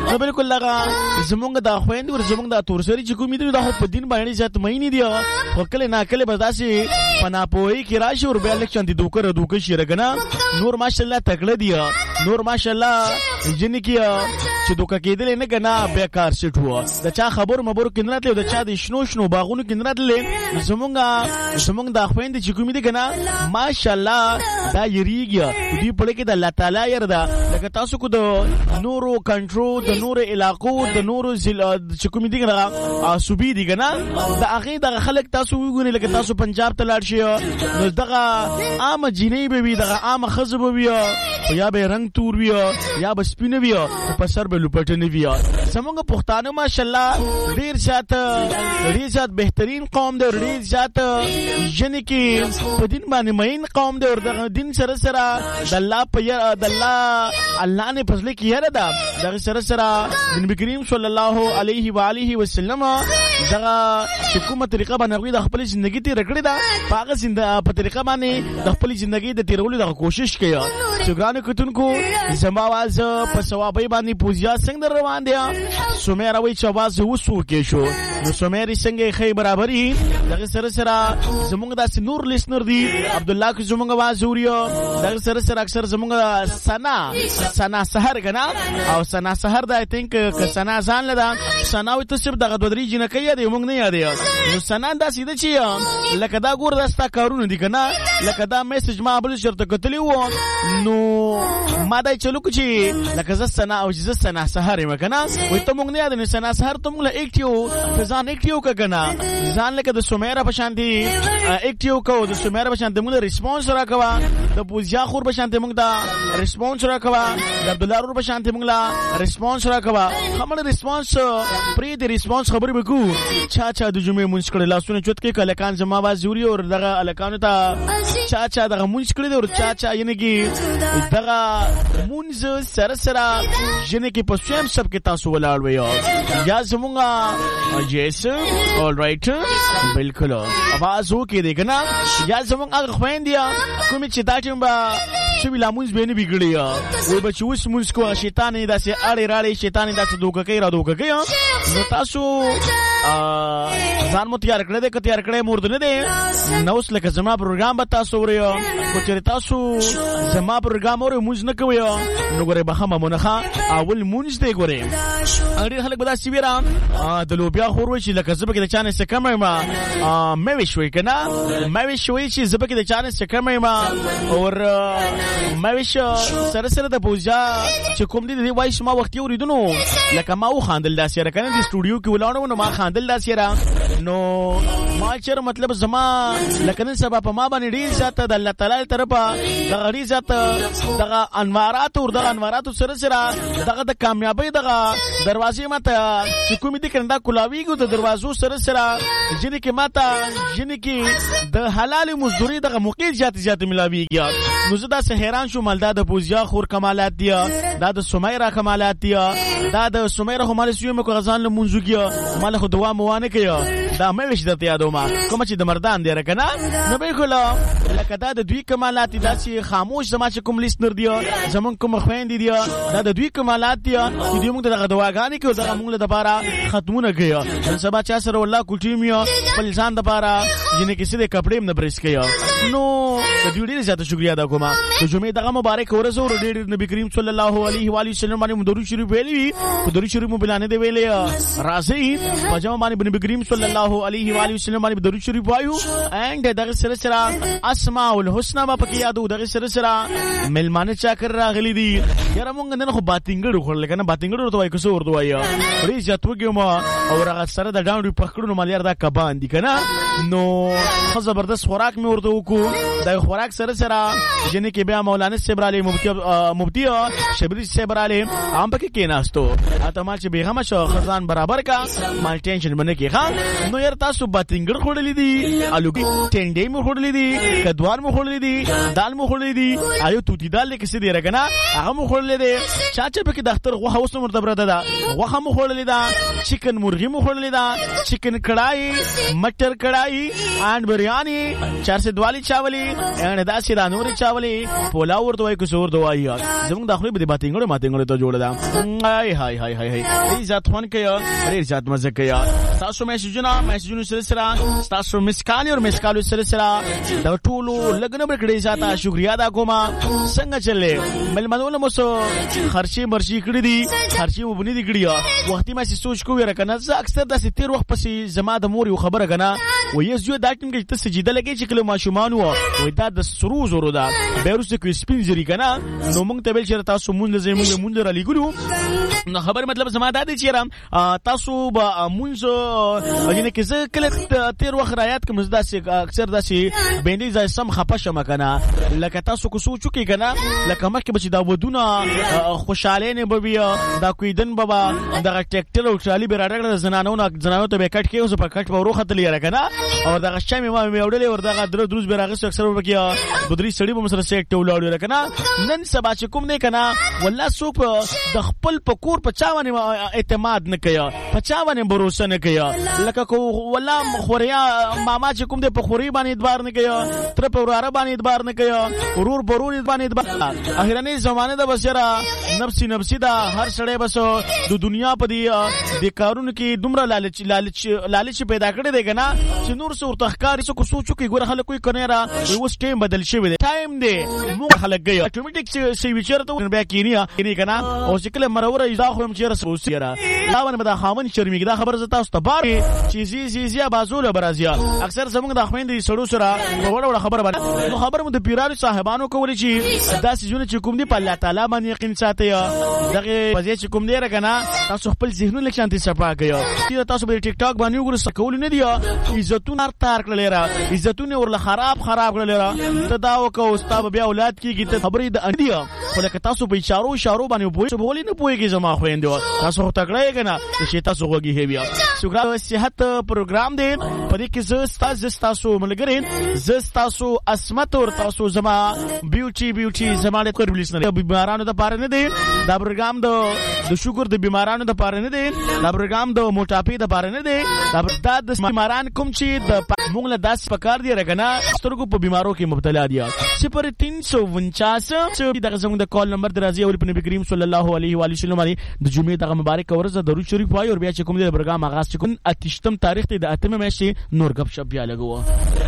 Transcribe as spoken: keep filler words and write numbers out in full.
نو بالکل لگا زمونږ د خويند ور زمونږ د تورسری چې کوم دي د په دین باندې ذات مې دی خو کله نا کله بداسي پناپوي کې راشي ور به الکشن دي دوکر دوکر شي رګنا نور ماشاءالله تکړه دی نور ماشاءالله جن کی چې دوکا کېدل نه غنا بیکار شټ وو د چا خبر مبر کې نه د چا د شنو شنو باغونو کې نه تلې زمونږ زمونږ د خويند چې کوم دي غنا ماشاءالله دا یریږي دی په کې د الله تعالی ير دا لکه تاسو کو د نورو کنټرول د نورو علاقو د نورو چې کوم دي غنا صوبې دي غنا د هغه د خلک تاسو وګورئ لکه تاسو پنجاب ته لاړ شئ نو دغه عام جنې به وي دغه عام خزه به وي یا به رنگ تور وي یا به سپینه وي په سر به لپټنه وي زمونږ پښتانه ماشاءالله ډیر زیات ډیر زیات بهترین قوم دی ډیر زیات یعنی کې په دین باندې مین قوم دی او د دین سره سره د الله په د الله الله نه فضل کې یاره دا دغه سره سره نبی کریم صلی الله علیه و آله وسلم دغه کومه طریقه باندې د خپل ژوندۍ ته رکړی دا هغه زنده په طریقه باندې د خپل ژوندۍ د تیرولو د کوشش کوي چې ګرانو کتونکو زما आवाज په ثوابي باندې پوزیا څنګه روان دي سومیر وای چې आवाज وسو کې شو نو سومیر څنګه خې برابرۍ دغه سره سره زمونږ د نور لیسنر دی عبد الله کو زمونږ आवाज وریو دغه سره سره اکثر زمونږ سنا سنا سحر غنا او سنا سحر دا آی تھنک ک سنا ځان لدا سنا وي ته دغه دوی جن کوي دی موږ نه یادې نو سنا دا سیده چې لکه دا ګور دستا کارونه دي کنه لکه دا میسج ما بل شرط کتلی وو نو ما دای چلو کو چې لکه ز سنا او ز سنا سحر ما کنه وي ته موږ نه یاد نه سنا سحر ته موږ له اکټیو ځان اکټیو کا کنه ځان لکه د سومیرا په شانتي اکټیو کو د سومیرا په شانتي موږ ریسپانس راکوا د پوزیا خور په شانتي موږ دا ریسپانس راکوا د عبد الله په شانتي موږ لا ریسپانس راکوا همړ ریسپانس پری د ریسپانس خبر وکړو چا چا د جمعې مونږ کړه لاسونه چوت کې کلکان زما आवाज جوړي او دغه الکانو ته چا چا دغه مونږ کړه او چا چا یعنی کې دغه مونږ سره سره یعنی کې په سیم سب کې تاسو ولاړ وي یا زمونږه یس اول رائټ بالکل आवाज وکړي دی کنه یا زمونږه خويندیا کوم چې دا ټیم با چې لامونز به نه بګړي وي بچ اوس مونږ کو شیطان داسې اړې راړې شیطان داسې دوکه کوي را دوکه کوي نو تاسو ځان مو تیار کړی دی که تیار کړی مورد نه دی نو اوس لکه زما پروګرام به تاسو وریو خو چېرې تاسو زما پروګرام اورئ مونځ نه کوئ نو ګورئ بخمه مو نښه اول مونځ دی ګورئ ډېر خلک به داسې ویره د لوبیا خور وایي چې لکه زه پکې د چا نه څه کم یم مې وشوئ که نه مې وشوئ چې زه پکې د چا نه څه کم یم اور مې وش سره سره د پوزیا چې کوم دي د دې وایس ما وختي اورېدو لکه ما وخاندل داسې یاره که نه د سټوډیو کې ولاړو نو ما خاندل داسې یاره نو ما چېر مطلب زما لکه نن سبا په ما باندې ډېر زیاته د الله تعالی طرفه دغه ډېر زیاته دغه انواراتو او دغه انواراتو سره سره دغه د کامیابۍ دغه دروازې ماته چې کومې دي که نه دا کلاویږي د دروازو سره سره ځینې کې ماته ځینې کې د حلالې مزدورۍ دغه موقع زیاتې زیاتې ملاویږي نو زه داسې حیران شوم دا د پوزیا خور کمالات دي دا د سمیرا کمالات دي دا د سمیرا خو مال سوی مې کو غزان له منځو کې مال خو دوا موانه کوي دا مې وش د یادو ما کوم چې د مردان دی راکنه نو به کله لکه دا د دوی کمالات دي چې خاموش زما چې کوم لیسنر دی زمون کوم خويند دي دا د دوی کمالات دي چې دوی موږ دغه دواګانې کوي دغه موږ لپاره ختمونه کوي نن سبا چا سره والله کوټیمیا خپل ځان لپاره جنې کې سده کپڑے نه برس کوي نو د دوی ډیره زیاته شکریا دا کومه د جمعې دغه مبارک ورځ او ډېر نبی کریم صلی الله علیه و آله وسلم باندې درود شریف ویلي په درود شریف مبلانه دی ویلې راځي په جمع باندې نبی کریم صلی الله علیه و آله وسلم باندې درود شریف وایو اند دغه سره سره اسماء الحسنا په کې یادو دغه سره سره ملمانه چا کر راغلي دي یاره مونږ نن خو باتینګړو خورل کنه باتینګړو ته وای کوڅه ورته وای ډېر زیات وګم او هغه سره د ډاونډ پخړو مالیر دا کبان دي کنه نو خو زبردست خوراک مې ورته وکړو دا خوراک سره سره جنې کې بیا مولانا صاحب علی مفتی مفتی شبری صاحب علی هم پکې کېناستو اته ما چې بیغمه شو خزان برابر کا مال ټینشن باندې کې ها نو یار تاسو باتینګړ خورلې دي الوګي ټنډې مې خورلې دي کدوار مې خورلې دي دال مې خورلې دي آیو توتی دال کې څه دی راکنه هغه مې خورلې دي چاچا پکې دفتر غوښه اوس مرتبه ده غوښه مې خورلې ده چکن مرغي مې خورلې ده چکن کڑھائی مٹر کڑھائی اینڈ بریانی چار سے دوالی دالې چاولي ان داسې دا نور چاولي پولاو ورته وای کو زور دوای زموږ د خپل به باتینګړو ماتینګړو ته جوړ ده هاي هاي هاي هاي ای ذات خون کیا ډیر ذات مزه کیا تاسو میسجونه میسجونه سلسله تاسو مسکال او مسکالو سلسله دا ټولو لګنه برکړې ذاته شکریا دا کومه څنګه چلې ملمنونه مو سو خرچي مرشي کړې دي خرچي مو بنې دي کړې وختي ما سوچ کو ور کنه زه اکثر د ستیر وخت پسې زما د مور یو خبره کنه و یې زو دا ټیم کې ته سجده لګې چې کله ماشومان وو و دا د سرو زورو دا بیروس کې سپین زری کنه نو موږ ته بل چې تاسو مونږ زموږ مونږ را لګلو نو خبر مطلب زما دا دی چې تاسو به مونږ یعنی کې زه کله تیر وخت رایات کوم زدا سي اکثر داسي بندي ځای سم خپه شم کنه لکه تاسو کو سوچو کې کنه لکه مخکې به چې دا ودونه خوشاله نه به بیا دا کویدن بابا دا ټریکټر او ټرالی به راډګل زنانو نه زنانو ته به کټ کې اوس په کټ په وروخه تللی راکنه او دا شمه ما مې وړلې ور دا درو دروز به راغس اکثر وکیا بدري سړی به مسره سیټ ولاړ راکنه نن سبا چې کوم نه کنه والله سو په د خپل په کور په چا باندې اعتماد نه کیا په چا باندې باور نه کیا لکه کو والله خوریا ماما چې کوم دې په خوري باندې ادبار نه کیا تر په وراره باندې ادبار نه کیا ورور برور باندې ادبار اخرنی زمانه د بشرا نفسي نفسي دا هر سړی بس د دنیا په دی د کارونو کې دومره لالچ لالچ لالچ پیدا کړی دی کنه چې نور څو تخکاری څو سوچو کې ګور خلک کوئی کنه را اوس ټیم بدل شوی دی ټایم دی موږ خلک گئی اتوماتیک سی ویچر ته بیا کینیا کینی کنه او شکل مرور ایزا خو هم چیرې سوسی را دا باندې دا خامن شرمېږي دا خبر زتا است بار چیزی زیزیا بازول برازیا اکثر زموږ د خويندې سړو سره وړ وړ خبر باندې نو خبر مو د پیرانو صاحبانو کولی چې دا سيزونه چې کوم دی په الله تعالی باندې یقین ساتي دغه وځي چې کوم دی راکنه تاسو خپل ذهنونه لکه شانتي صفا کوي تاسو په ټیک ټاک باندې وګورئ کول نه دی عزتونه تار کړل را عزتونه ورله خراب خراب کړل را ته دا وکاو استاد بیا اولاد کیږي ته خبرې د اندیا خو لکه تاسو په اشارو اشارو باندې پوي بولې نه پويږي زما خويندو تاسو ته کړای کنه چې تاسو وګي هيبیا شکر صحت پروګرام دی په دې کې زستا زستاسو ملګرین زستاسو اسمت او تاسو زما بیوټي بیوټي زما له کور بلیسنه بیمارانو ته پاره نه دی دا پروګرام د شکر د بیمارانو ته پاره نه دی دا پروګرام د موټاپي ته پاره نه دی دا د بیماران کوم چې د موږ له داس پکار دی رکنه سترګو په بیمارو کې مبتلا دي صفر تین سو انچاس چې دغه زموږ د کال نمبر درازي او په نبی کریم صلی الله علیه و آله وسلم باندې د جمعې دغه مبارک ورځ درود شریف وایو او بیا چې کوم د پروګرام آغاز چې کوم اتشتم تاریخ دی د اتمه میاشتې نور غب شپ بیا لګو